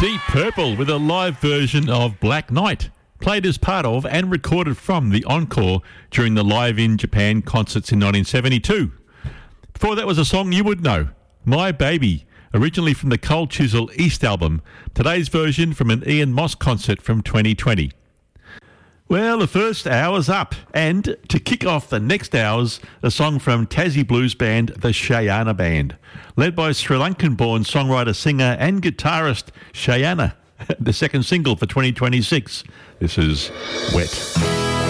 Deep Purple with a live version of Black Knight, played as part of and recorded from the Encore during the Live in Japan concerts in 1972. Before that was a song you would know, My Baby, originally from the Cold Chisel East album, today's version from an Ian Moss concert from 2020. Well, the first hour's up, and to kick off the next hours, a song from Tassie blues band The Shayana Band, led by Sri Lankan-born songwriter, singer and guitarist Shayana, the second single for 2026. This is Wet.